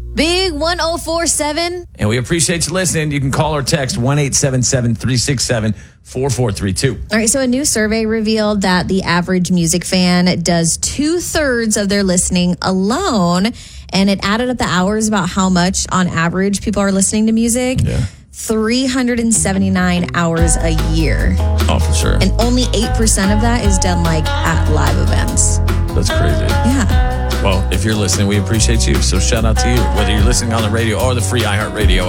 Big 1047. And we appreciate you listening. You can call or text 1-877-367-4432. All right, so a new survey revealed that the average music fan does 2/3 of their listening alone, and it added up the hours about how much on average people are listening to music. Yeah. 379 hours a year. Oh, for sure. And only 8% of that is done like at live events. That's crazy. Yeah. Well, if you're listening, we appreciate you. So shout out to you, whether you're listening on the radio or the free iHeartRadio